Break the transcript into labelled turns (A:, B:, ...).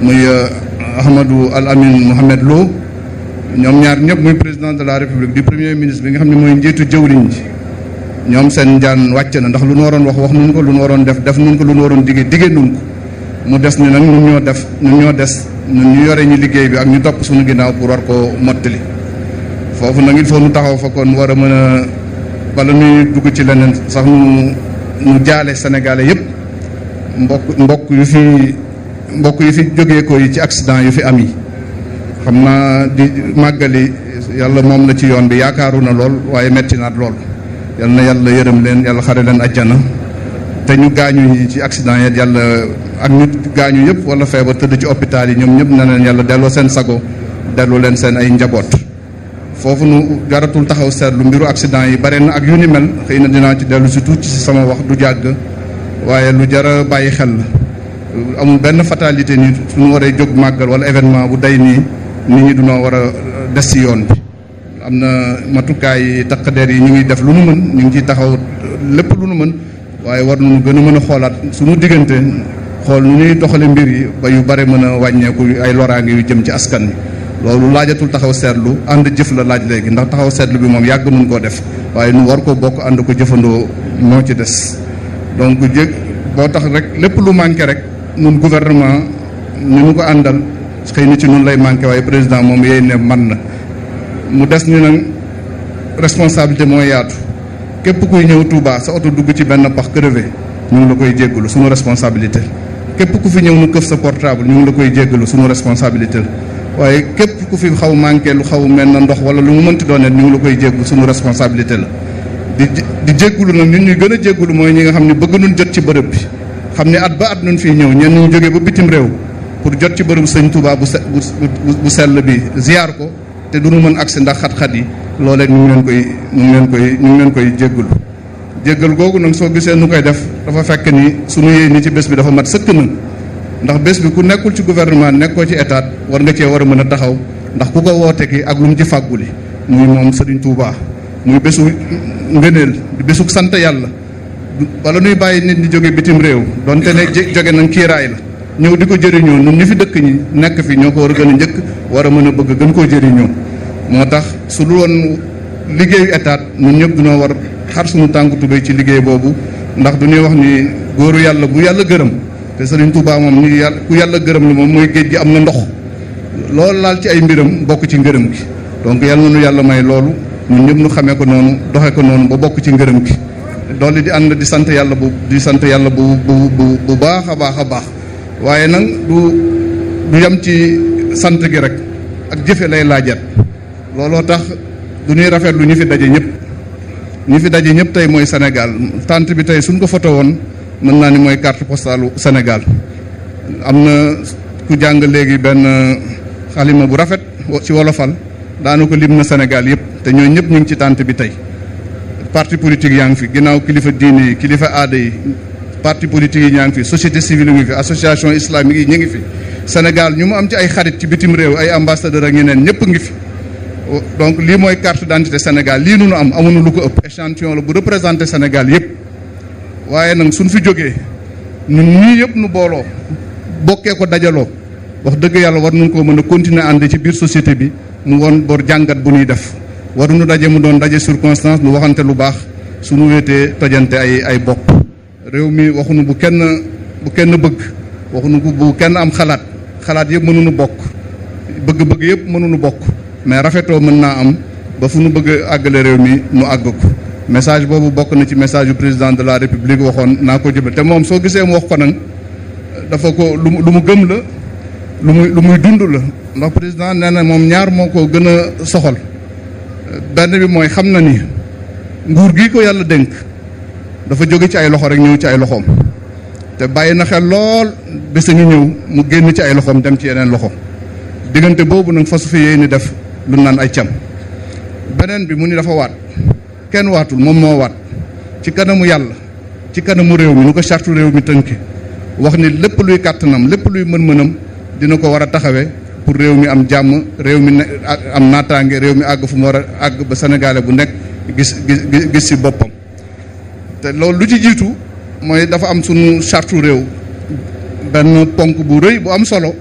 A: muy Ahmadou Al Amin Mohamed Lo ñoom ñaar ñëpp muy président de la république di premier ministre bi nga xam ne mooy njiitu jëwriñ ji ñoom seen njaan wàcc na ndax lu nu waroon wax nun ko lu nu waroon def nun ko lu nu waroon digee nun ko mu des ni nag ñun ñu yore ñu liggéey bi ak ñu topp suñu ginnaaw pour war koo mottali foofu nag il faut nu taxaw fa kon war a mën a bala ñuy dugg ci leneen sax nu jaale sénégalais yëpp mbokk yu fi jógee ko yi ci accident yu fi am yi xam naa di màggali yàlla moom la ci yoon bi yaakaaru na lool waaye metti naat lool yal na yàlla yërëm leen yàlla xare leen ajjana te ñu gaañu yi ci accident yi yàlla ak ñu gaañu yëpp wala feebar tëdd ci hôpital yi ñoom ñëpp na leen yàlla delloo seen sago delloo leen seen ay njaboot foofu nu jaratul taxaw seetlu mbiru accident yi bare na ak yu ni mel xëy na dinaa ci dellu si tuuti ci sama wax du jàgg waaye lu jara bàyyi xel la amul benn fatalité ni suñu waree jóg màggal wala événement bu day nii nit ñi dunoo war a des ci yoon bi am na matukaay takk der yi ñu ngi def lu nu mën ñu ngi ciy taxaw lépp lu nu mën waaye war nañu gën a mën a xoolaat suñu diggante xool nu ñuy doxale mbir yi ba yu bare mën a wàññeeku ay loraange yu jëm ci askan wi loolu laajatul taxaw seetlu ànd jëf la laaj léegi ndax taxaw seetlu bi moom yàgg nun koo def waaye nu war ko bokk ànd ko jëfandoo moo ci des donc boo tax rek lépp lu manqué rek nun gouvernement ni nu ko àndal xëy na ci nun lay manqué waaye président moom yéy ne man na mu des ni nag responsabilité mooy yaatu képp kuy ñëw Touba sa oto dugg ci benn pax crevé ñu ngi la koy jéggalu suñu responsabilité képp ku fi ñëw nu këf sa portable ñu ngi la koy jéggalu suñu responsabilité waaye képp ku fi xaw manqué lu xaw mel na ndox wala lu mu mënti doon ñu ngi la koy jéggu suñu responsabilité la di jéggulu nag ñun ñuy gën a jéggulu mooy ñi nga xam ne bëgg nun jot ci bërëb bi xam ne at ba at nun fii ñëw ñenn ñu jógee ba bitim réew pour jot ci bërëbu sëñ Touba bu sell bi ziar ko te du nu mën agsi ndax xat-xat yi loolee ñu ngi leen koy jéggulu jéggal googu nag soo gisee nu koy def dafa fekk ni sunu yéene ci bés bi dafa mat sëkk na ndax bés bi ku nekkul ci gouvernement nekkoo ci état war nga cee war a mën a taxaw ndax ku ko woote ki ak lu mu ci fàgguli muy moom Serigne Touba muy bésu ngëneel di bésu sant yàlla wala nuy bàyyi nit ñi jóge bitim réew donte ne jóge nañ kiiraay la ñëw di ko jëriñoo ñun ñu fi dëkk ñi nekk fi ñoo ko war a gën a njëkk war a mën a bëgg gën koo jëriñoo moo tax su dul woon liggéeyu état ñun ñëpp dunoo war xar suñu tànku tubéy ci liggéey boobu ndax du ñuy wax ni góoru yàlla bu yàlla gërëm te Serigne Touba moom ni yàlla ku yàlla gërëm ni moom mooy géej gi am na ndox loolu laal ci ay mbiram bokk ci ngërëm gi donc yàlla na nu yàlla may loolu ñun ñëpp nu xamee ko noonu doxee ko noonu ba bokk ci ngërëm gi doole di ànd di sant yàlla bu baax a baax a baax waaye nag du yem ci sant gi rek ak jëfe lay laajat looloo tax du ñuy rafetlu ñi fi daje ñëpp tey mooy Sénégal tant bi tey suñ ko photo woon mën naa ni mooy carte postale Sénégal am na ku jàng léegi benn xalima bu rafet ci wolofal daana ko lim na Sénégal yëpp te ñooy ñëpp ñu ngi ci tant bi tey parti politique yaa ngi fi ginnaaw kilifa diine yi kilifa aada yi parti politique yi ñaa ngi fi société civile ngi fi association islamique yi ñu ngi fi Sénégal ñu mu am ci ay xarit ci bitim réew ay ambassadeur ak ñeneen ñëpp ngi fi donc lii mooy carte d'identité Sénégal lii nu am amuñu lu ko ëpp échantillon la bu représenté Sénégal yëpp waaye nag suñ fi jógee ñun ñii yëpp nu booloo bokkee ko dajaloo wax dëgg yàlla war nañ koo mën a continuer ànd ci biir société bi mu woon bor jàngat bu ñuy def waruñu daje mu doon daje circonstance nu waxante lu baax suñu wéetee tojante ay bopp réew mi waxuñu bu kenn bëgg waxuñu bu kenn am xalaat yëpp mënuñu bokk bëgg-bëgg yëpp mënuñu bokk mais rafetoo mën naa am ba fu nu bëgg àggale réew mi nu àgg ko message boobu bokk na ci message yu président de la république waxoon naa ko jëbal te moom soo gisee mu wax ko nag dafa ko lu mu gëm la lu muy dund la ndax président nee na moom ñaar moo ko gën a soxal benn bi mooy xam na ni nguur gi ko yàlla dénk dafa jóge ci ay loxo rek ñëw ci ay loxoom te bàyyi na xel lool bés a ngi ñëw mu génn ci ay loxoom dem ci yeneen loxo diggante boobu nag fasu fi yéey ni def lu naan ay cam beneen bi mu ni dafa waat kenn waatul moom moo waat ci kanamu yàlla ci kanamu réew mi nu ko chartu réew mi tënki wax ni lépp luy kàttanam lépp luy mën-mënam dina ko war a taxawee pour réew mi am jàmm réew mi am naataange réew mi àgg fu mu war a àgg ba sénégalais bu nekk gis ci boppam te loolu lu ci jiitu mooy dafa am sunu chartu réew benn ponk bu rëy bu am solo